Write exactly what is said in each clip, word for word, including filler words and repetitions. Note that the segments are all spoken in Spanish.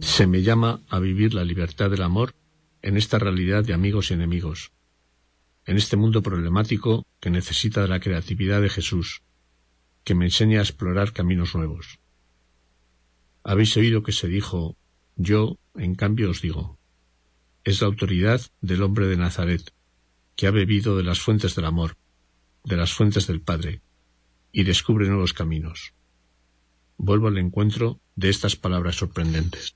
Se me llama a vivir la libertad del amor en esta realidad de amigos y enemigos, en este mundo problemático que necesita de la creatividad de Jesús, que me enseña a explorar caminos nuevos. Habéis oído que se dijo, yo, en cambio, os digo. Es la autoridad del hombre de Nazaret, que ha bebido de las fuentes del amor, de las fuentes del Padre, y descubre nuevos caminos. Vuelvo al encuentro de estas palabras sorprendentes.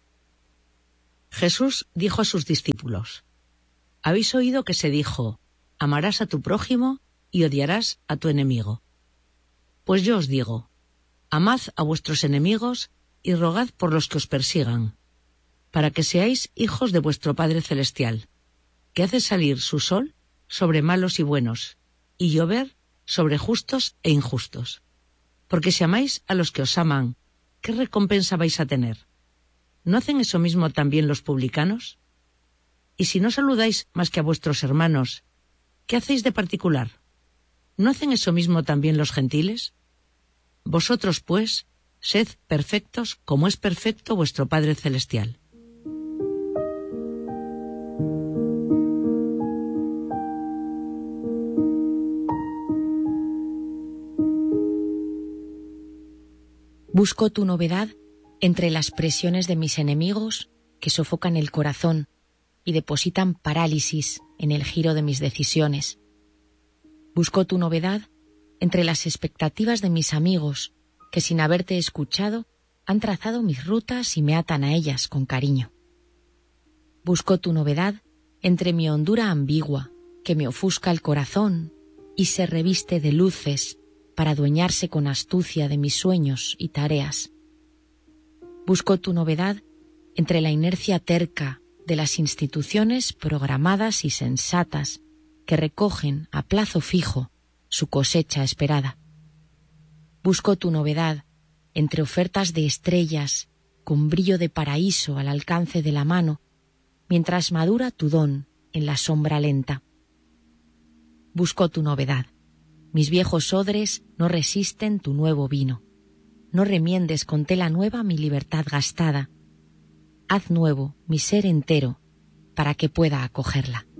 Jesús dijo a sus discípulos, habéis oído que se dijo, amarás a tu prójimo y odiarás a tu enemigo. Pues yo os digo, amad a vuestros enemigos y rogad por los que os persigan, para que seáis hijos de vuestro Padre Celestial, que hace salir su sol sobre malos y buenos, y llover sobre justos e injustos. Porque si amáis a los que os aman, ¿qué recompensa vais a tener? ¿No hacen eso mismo también los publicanos? Y si no saludáis más que a vuestros hermanos, ¿qué hacéis de particular? ¿No hacen eso mismo también los gentiles? Vosotros, pues, sed perfectos como es perfecto vuestro Padre Celestial. Busco tu novedad entre las presiones de mis enemigos que sofocan el corazón y depositan parálisis en el giro de mis decisiones. Busco tu novedad entre las expectativas de mis amigos que sin haberte escuchado han trazado mis rutas y me atan a ellas con cariño. Busco tu novedad entre mi hondura ambigua que me ofusca el corazón y se reviste de luces para adueñarse con astucia de mis sueños y tareas. Busco tu novedad entre la inercia terca de las instituciones programadas y sensatas que recogen a plazo fijo su cosecha esperada. Busco tu novedad entre ofertas de estrellas con brillo de paraíso al alcance de la mano, mientras madura tu don en la sombra lenta. Busco tu novedad. Mis viejos odres no resisten tu nuevo vino. No remiendes con tela nueva mi libertad gastada. Haz nuevo mi ser entero para que pueda acogerla.